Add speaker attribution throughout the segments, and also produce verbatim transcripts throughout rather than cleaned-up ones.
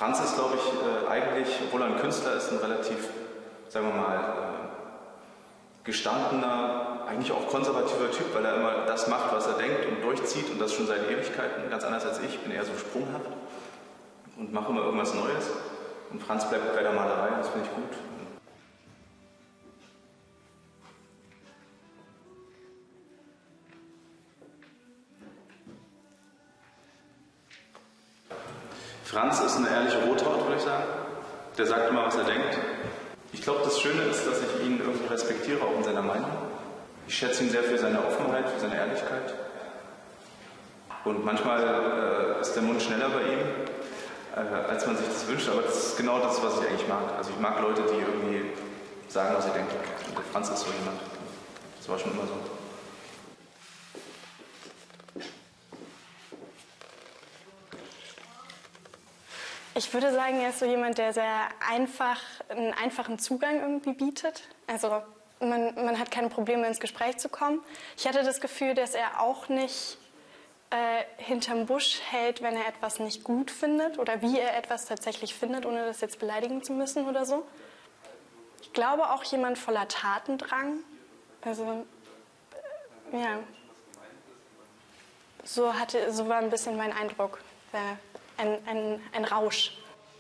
Speaker 1: Franz ist, glaube ich, äh, eigentlich, obwohl er ein Künstler ist, ein relativ, sagen wir mal, äh, gestandener, eigentlich auch konservativer Typ, weil er immer das macht, was er denkt und durchzieht und das schon seit Ewigkeiten. Ganz anders als ich, ich bin eher so sprunghaft und mache immer irgendwas Neues. Und Franz bleibt bei der Malerei, das finde ich gut. Franz ist eine ehrliche Rothaut, würde ich sagen. Der sagt immer, was er denkt. Ich glaube, das Schöne ist, dass ich ihn irgendwie respektiere, auch in seiner Meinung. Ich schätze ihn sehr für seine Offenheit, für seine Ehrlichkeit. Und manchmal äh, ist der Mund schneller bei ihm, äh, als man sich das wünscht. Aber das ist genau das, was ich eigentlich mag. Also ich mag Leute, die irgendwie sagen, was sie denken. Und der Franz ist so jemand. Das war schon immer so.
Speaker 2: Ich würde sagen, er ist so jemand, der sehr einfach, einen einfachen Zugang irgendwie bietet. Also man, man hat keine Probleme, ins Gespräch zu kommen. Ich hatte das Gefühl, dass er auch nicht äh, hinterm Busch hält, wenn er etwas nicht gut findet oder wie er etwas tatsächlich findet, ohne das jetzt beleidigen zu müssen oder so. Ich glaube auch jemand voller Tatendrang. Also, äh, ja. So, hatte, so war ein bisschen mein Eindruck. Äh, Ein, ein, ein Rausch.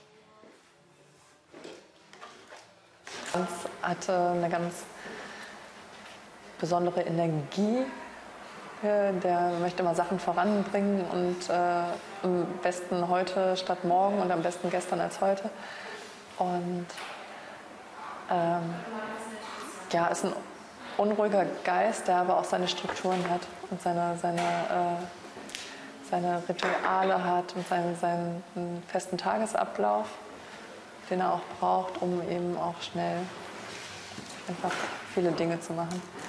Speaker 3: Franz hatte eine ganz besondere Energie. Der möchte immer Sachen voranbringen und äh, am besten heute statt morgen und am besten gestern als heute. Und ähm, ja, ist ein unruhiger Geist, der aber auch seine Strukturen hat und seine, seine äh, seine Rituale hat und seinen, seinen festen Tagesablauf, den er auch braucht, um eben auch schnell einfach viele Dinge zu machen.